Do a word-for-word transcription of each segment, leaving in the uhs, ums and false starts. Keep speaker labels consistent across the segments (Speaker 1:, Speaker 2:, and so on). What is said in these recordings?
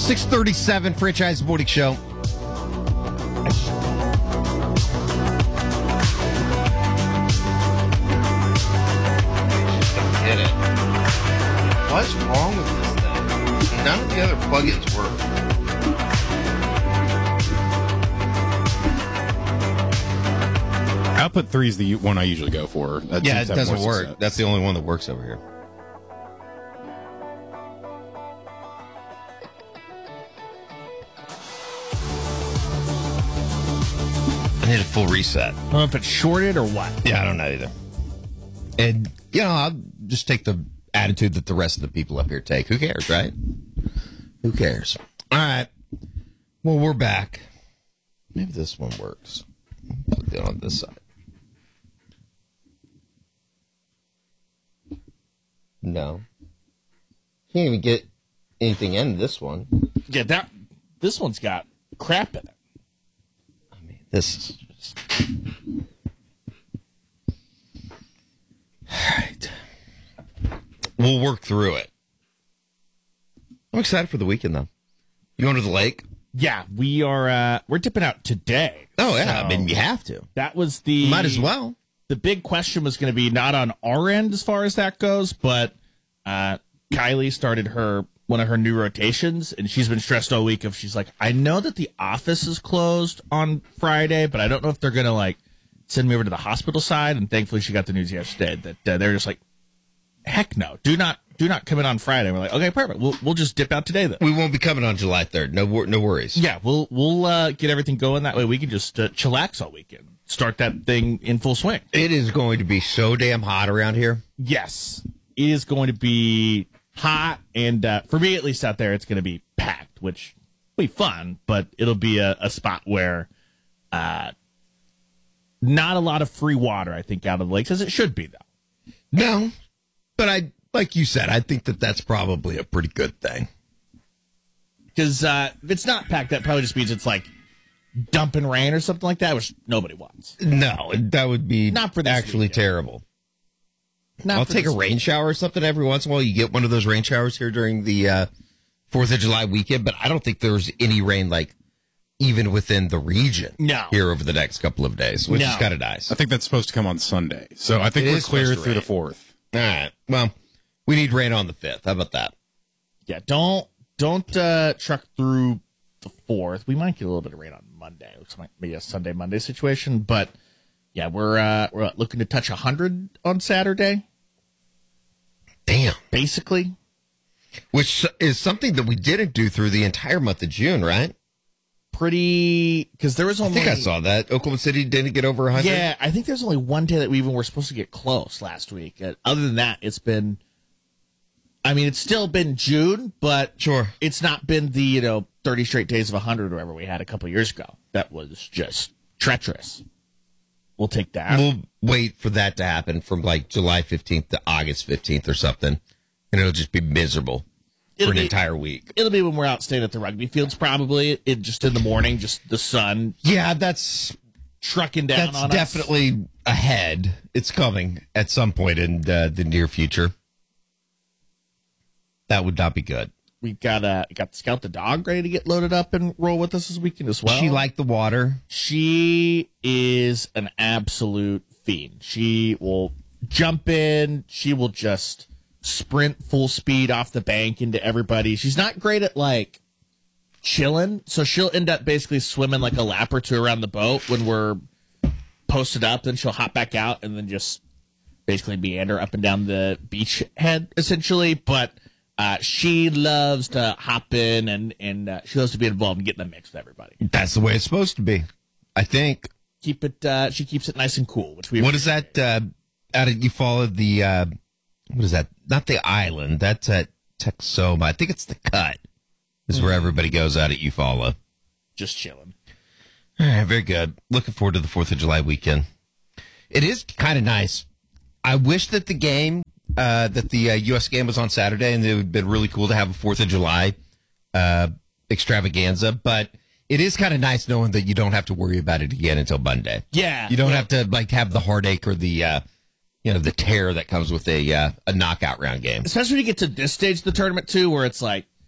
Speaker 1: six thirty-seven, Franchise Morning Show.
Speaker 2: Get it. What's wrong with this thing? None of the other plugins work.
Speaker 3: Output three is the one I usually go for. That
Speaker 1: Yeah,
Speaker 3: seems
Speaker 1: it
Speaker 3: to have
Speaker 1: doesn't
Speaker 3: more
Speaker 1: work.
Speaker 3: success.
Speaker 1: That's the only one that works over here. I need a full reset.
Speaker 4: I don't know if it's shorted or what.
Speaker 1: Yeah, I don't know either. And, you know, I'll just take the attitude that the rest of the people up here take. Who cares, right? Who cares? All right. Well, we're back. Maybe this one works. Put it on this side. No. Can't even get anything in this one.
Speaker 4: Yeah, that this one's got crap in it.
Speaker 1: I mean, this is just... All right. We'll work through it. I'm excited for the weekend, though. You going to the lake?
Speaker 4: Yeah, we are. Uh, we're dipping out today.
Speaker 1: Oh, yeah.
Speaker 4: So
Speaker 1: I mean, you have to.
Speaker 4: that was the
Speaker 1: Might as well.
Speaker 4: The big question was going to be not on our end as far as that goes, but uh, Kylie started her one of her new rotations, and she's been stressed all week. If she's like, I know that the office is closed on Friday, but I don't know if they're going to like send me over to the hospital side. And thankfully, she got the news yesterday that uh, they're just like, heck no, do not do not come in on Friday. We're like, okay, perfect. We'll we'll just dip out today then.
Speaker 1: We won't be coming on July third. No, wor- no worries.
Speaker 4: Yeah, we'll we'll uh, get everything going that way. We can just uh, chillax all weekend, start that thing in full swing.
Speaker 1: It is going to be so damn hot around here.
Speaker 4: Yes, it is going to be hot, and uh, for me at least out there, it's going to be packed, which will be fun. But it'll be a, a spot where uh, not a lot of free water, I think, out of the lakes, as it should be though.
Speaker 1: No, but I, like you said, I think that that's probably a pretty good thing.
Speaker 4: Because uh, if it's not packed, that probably just means it's like dumping rain or something like that, which nobody wants.
Speaker 1: No, that would be
Speaker 4: Not for this
Speaker 1: actually
Speaker 4: weekend.
Speaker 1: terrible.
Speaker 4: Not
Speaker 1: I'll
Speaker 4: for
Speaker 1: take a
Speaker 4: this
Speaker 1: rain shower or something every once in a while. You get one of those rain showers here during the uh, fourth of July weekend, but I don't think there's any rain, like, even within the region
Speaker 4: No.
Speaker 1: here over the next couple of days, which
Speaker 4: No.
Speaker 1: is kind of nice.
Speaker 3: I think that's supposed to come on Sunday. So I think
Speaker 1: It
Speaker 3: we're
Speaker 1: is
Speaker 3: clear
Speaker 1: supposed to
Speaker 3: through the
Speaker 1: rain.
Speaker 3: fourth.
Speaker 1: All right. Well, we need rain on the fifth. How about that?
Speaker 4: Yeah, don't don't uh, truck through the fourth. We might get a little bit of rain on Monday. Looks like maybe a Sunday Monday situation, but yeah, we're uh, we're looking to touch a hundred on Saturday,
Speaker 1: Damn.
Speaker 4: basically.
Speaker 1: Which is something that we didn't do through the entire month of June, right?
Speaker 4: Pretty because there was
Speaker 1: I
Speaker 4: only
Speaker 1: think I saw that. Oklahoma City didn't get over one hundred.
Speaker 4: yeah. I think there's only one day that we even were supposed to get close last week. Uh, other than that, it's been. I mean, it's still been June, but
Speaker 1: Sure.
Speaker 4: it's not been the you know thirty straight days of a hundred or whatever we had a couple years ago. That was just treacherous. We'll take that.
Speaker 1: We'll wait for that to happen from like July fifteenth to August fifteenth or something. And it'll just be miserable
Speaker 4: It'll
Speaker 1: for an
Speaker 4: be-
Speaker 1: entire week.
Speaker 4: It'll be when we're out staying at the rugby fields, probably. It just in the morning, just the sun
Speaker 1: Yeah, that's
Speaker 4: trucking down
Speaker 1: that's
Speaker 4: on us.
Speaker 1: definitely ahead. It's coming at some point in uh, the near future. That would not be good.
Speaker 4: We got uh, got Scout the dog ready to get loaded up and roll with us this weekend as well.
Speaker 1: She liked the water.
Speaker 4: She is an absolute fiend. She will jump in. She will just sprint full speed off the bank into everybody. She's not great at like chilling, so she'll end up basically swimming like a lap or two around the boat when we're posted up. Then she'll hop back out and then just basically meander up and down the beach head essentially. But uh, she loves to hop in and and uh, she loves to be involved and get in the mix with everybody.
Speaker 1: That's the way it's supposed to be, I think.
Speaker 4: Keep it. Uh, she keeps it nice and cool. Which we
Speaker 1: What is that? Uh, out of you followed the uh, what is that? Not the island. That's at Texoma. I think it's the Cut. This is where everybody goes out at Eufaula.
Speaker 4: just chilling.
Speaker 1: All right, very good. Looking forward to the Fourth of July weekend. It is kind of nice. I wish that the game, uh, that the uh, U S game was on Saturday, and it would have been really cool to have a Fourth of July uh, extravaganza. But it is kind of nice knowing that you don't have to worry about it again until Monday.
Speaker 4: Yeah,
Speaker 1: You don't
Speaker 4: yeah.
Speaker 1: have to like have the heartache or the uh, you know the terror that comes with a uh, a knockout round game.
Speaker 4: Especially when you get to this stage of the tournament too, where it's like,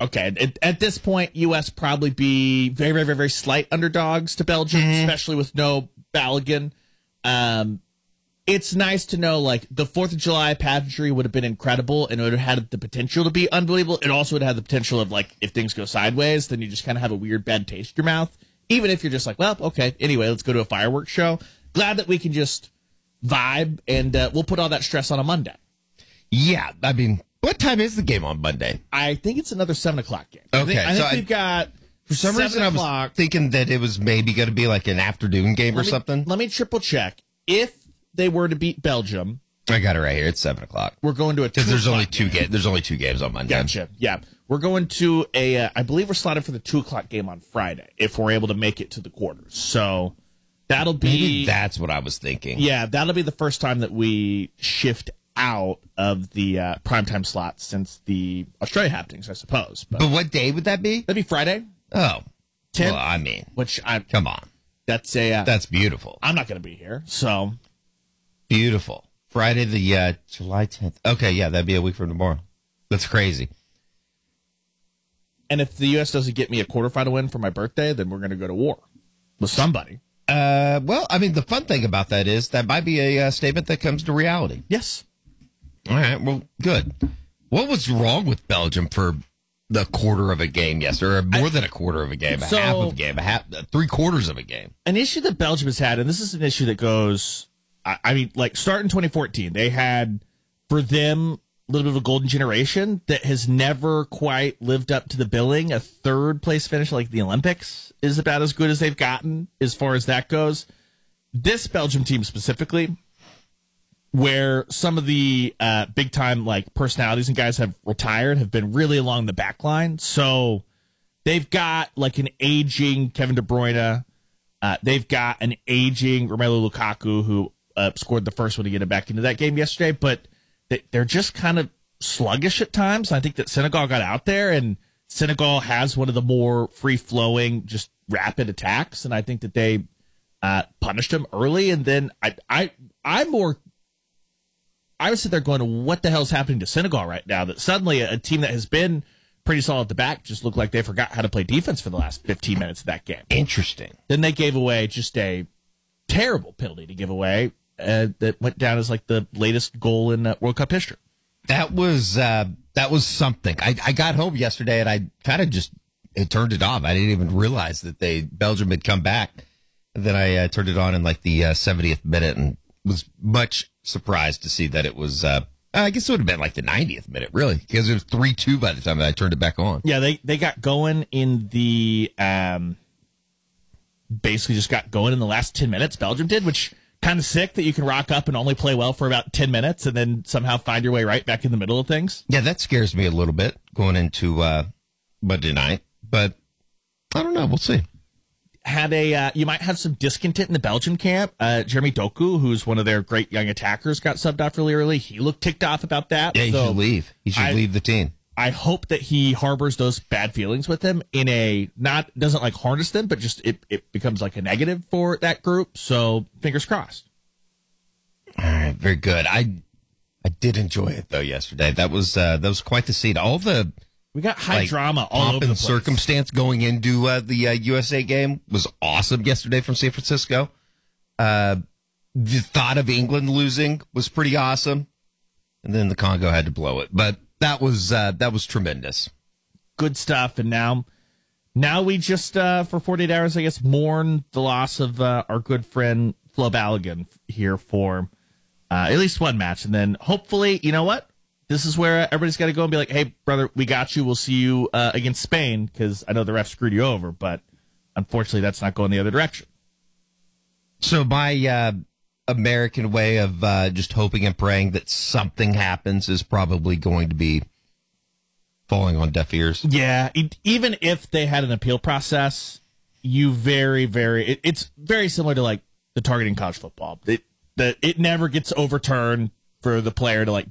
Speaker 4: Okay, at, at this point, U S probably be very, very, very, very slight underdogs to Belgium,
Speaker 1: Mm-hmm.
Speaker 4: especially with no Balogun. Um, it's nice to know, like, the fourth of July pageantry would have been incredible, and it would have had the potential to be unbelievable. It also would have had the potential of, like, if things go sideways, then you just kind of have a weird, bad taste in your mouth, even if you're just like, well, okay, anyway, let's go to a fireworks show. Glad that we can just vibe, and uh, we'll put all that stress on a Monday.
Speaker 1: Yeah, I mean, what time is the game on Monday?
Speaker 4: I think it's another seven o'clock game. I
Speaker 1: Okay,
Speaker 4: think, I think
Speaker 1: so I-
Speaker 4: we've got
Speaker 1: For some reason, I was thinking that it was maybe going to be like an afternoon game or
Speaker 4: let me,
Speaker 1: something.
Speaker 4: Let me triple check. If they were to beat Belgium,
Speaker 1: I got it right here. It's seven o'clock.
Speaker 4: we're going to a
Speaker 1: Because there's
Speaker 4: two
Speaker 1: only
Speaker 4: o'clock
Speaker 1: two
Speaker 4: game.
Speaker 1: games. There's only two games on Monday.
Speaker 4: Gotcha. Yeah, we're going to a. Uh, I believe we're slotted for the two o'clock game on Friday if we're able to make it to the quarters. So that'll be.
Speaker 1: Maybe that's what I was thinking.
Speaker 4: Yeah, that'll be the first time that we shift out of the uh, primetime slot since the Australia happenings, I suppose. But
Speaker 1: But what day would that be?
Speaker 4: that'd be Friday,
Speaker 1: Oh,
Speaker 4: tenth.
Speaker 1: well, I mean,
Speaker 4: which I.
Speaker 1: come on.
Speaker 4: That's a. Uh,
Speaker 1: That's beautiful.
Speaker 4: I'm not going to be here, so.
Speaker 1: Beautiful. Friday, the uh, July tenth. Okay, yeah, that'd be a week from tomorrow. That's crazy.
Speaker 4: And if the U S doesn't get me a quarterfinal win for my birthday, then we're going to go to war with somebody.
Speaker 1: Uh, well, I mean, the fun thing about that is that might be a uh, statement that comes to reality.
Speaker 4: Yes.
Speaker 1: All right, well, good. What was wrong with Belgium for the quarter of a game yesterday, or more I, than a quarter of a game, a
Speaker 4: so,
Speaker 1: half of a game, a half, three quarters of a game?
Speaker 4: An issue that Belgium has had, and this is an issue that goes, I, I mean, like, start in twenty fourteen. They had, for them, a little bit of a golden generation that has never quite lived up to the billing. A third place finish, like the Olympics, is about as good as they've gotten as far as that goes. This Belgium team specifically, where some of the uh, big time like personalities and guys have retired, have been really along the back line. So they've got like an aging Kevin De Bruyne. Uh, they've got an aging Romelu Lukaku, who uh, scored the first one to get it back into that game yesterday. But they, they're just kind of sluggish at times. I think that Senegal got out there, and Senegal has one of the more free flowing, just rapid attacks. And I think that they uh, punished them early. And then I, I, I'm more. I was sitting there going, what the hell is happening to Senegal right now? That suddenly a, a team that has been pretty solid at the back just looked like they forgot how to play defense for the last fifteen minutes of that game.
Speaker 1: Interesting.
Speaker 4: Then they gave away just a terrible penalty to give away uh, that went down as like the latest goal in uh, World Cup history.
Speaker 1: That was uh, that was something. I, I got home yesterday and I kind of just it turned it off. I didn't even realize that they Belgium had come back. And then I uh, turned it on in like the uh, seventieth minute and was much surprised to see that it was. Uh, I guess it would have been like the ninetieth minute, really, because it was three two by the time that I turned it back on.
Speaker 4: Yeah, they they got going in the um, basically just got going in the last ten minutes. Belgium did, which kind of sick that you can rock up and only play well for about ten minutes and then somehow find your way right back in the middle of things.
Speaker 1: Yeah, that scares me a little bit going into uh, Monday night, but I don't know. We'll see.
Speaker 4: Had a uh, you might have some discontent in the Belgian camp. Uh, Jeremy Doku, who's one of their great young attackers, got subbed off really early. He looked ticked off about that.
Speaker 1: Yeah, he
Speaker 4: so
Speaker 1: should leave. He should
Speaker 4: I,
Speaker 1: leave the team.
Speaker 4: I hope that he harbors those bad feelings with him in a not doesn't like harness them, but just it, it becomes like a negative for that group. So fingers crossed.
Speaker 1: All right, very good. I I did enjoy it though yesterday. That was uh, that was quite the scene. All the
Speaker 4: We got high
Speaker 1: like,
Speaker 4: drama all
Speaker 1: pomp
Speaker 4: over the
Speaker 1: and
Speaker 4: place.
Speaker 1: circumstance going into uh, the uh, U S A game was awesome yesterday from San Francisco. Uh, the thought of England losing was pretty awesome, and then the Congo had to blow it. But that was uh, that was tremendous.
Speaker 4: Good stuff. And now, now we just uh, for forty-eight hours, I guess, mourn the loss of uh, our good friend Flo Balogun here for uh, at least one match, and then hopefully, you know what? This is where everybody's got to go and be like, hey, brother, we got you. We'll see you uh, against Spain, because I know the ref screwed you over, but unfortunately that's not going the other direction.
Speaker 1: So my uh, American way of uh, just hoping and praying that something happens is probably going to be falling on deaf ears.
Speaker 4: Yeah, it, even if they had an appeal process, you very, very, it, it's very similar to like the targeting college football. It, the, it never gets overturned for the player to like